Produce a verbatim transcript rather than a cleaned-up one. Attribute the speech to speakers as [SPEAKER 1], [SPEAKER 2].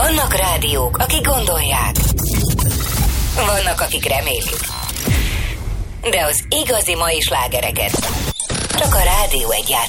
[SPEAKER 1] Vannak rádiók, akik gondolják. Vannak, akik remélik. De az igazi mai slágereket csak a Rádió egy játsz.